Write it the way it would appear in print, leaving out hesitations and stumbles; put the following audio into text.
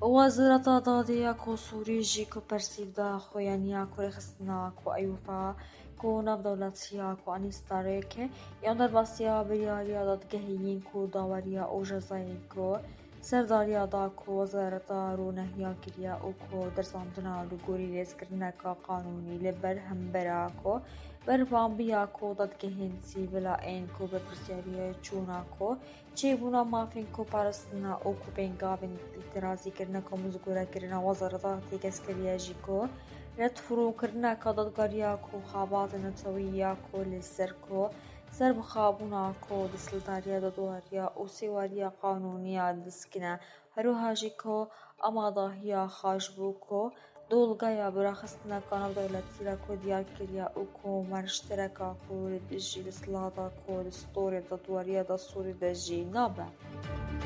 وزارة دادية كو سوريجي كو برسيفدا خويانيا كو رخصنا كو أيوفا كو ناف دولتيا كو أنيستاريكي ياندر باسيا برياريا داد جهيين كو داوريا أو جزاين كو سرداريا دا كو وزارة رونهيا كريا أو كو درساندنا لغوري ريسكرنا كا قانوني لبر همبرا كو بربان بیا کو داد که هنسی بلا این کو به پرسیاری چونا کو چه بونا مافین کو پارستنا او کو بینگابین اعتراضی کرنا کو مزگوره کرنا وزارتا تیکس کریاجی کو رد فرو کرنا که دادگاریا کو خوابات نتویا کو لسر کو سر بخابونا کو دسلداریا دادواریا او سیواریا قانونیا دسکنا هرو هاجی کو اما داهیا خاجبو کو دولغايا براخصنا كانوا دولتي لاكو ديار كريا اوكو مرشتركا كو دجي لسلادا كو دستوري دا دواريا دا سوري دجي نابا